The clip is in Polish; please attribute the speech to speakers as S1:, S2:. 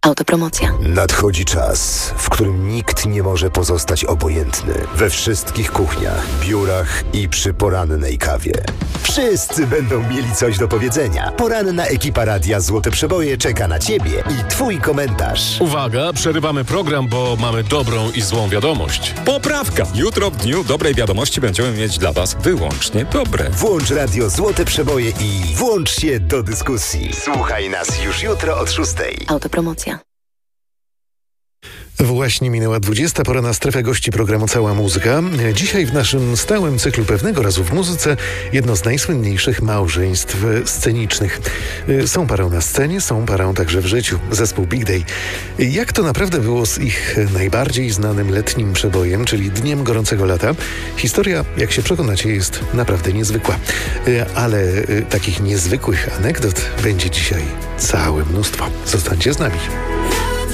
S1: Autopromocja.
S2: Nadchodzi czas, w którym nikt nie może pozostać obojętny. We wszystkich kuchniach, biurach i przy porannej kawie. Wszyscy będą mieli coś do powiedzenia. Poranna ekipa Radia Złote Przeboje czeka na Ciebie i Twój komentarz.
S3: Uwaga, przerywamy program, bo mamy dobrą i złą wiadomość.
S4: Poprawka! Jutro w dniu dobrej wiadomości będziemy mieć dla Was wyłącznie dobre.
S2: Włącz Radio Złote Przeboje i włącz się do dyskusji. Słuchaj nas już jutro od 6.
S1: Autopromocja.
S5: Właśnie minęła 20, pora na strefę gości programu Cała Muzyka. Dzisiaj w naszym stałym cyklu Pewnego razu w muzyce jedno z najsłynniejszych małżeństw scenicznych. Są parą na scenie, są parą także w życiu. Zespół Big Day. Jak to naprawdę było z ich najbardziej znanym letnim przebojem, czyli Dniem Gorącego Lata? Historia, jak się przekonacie, jest naprawdę niezwykła. Ale takich niezwykłych anegdot będzie dzisiaj całe mnóstwo. Zostańcie z nami.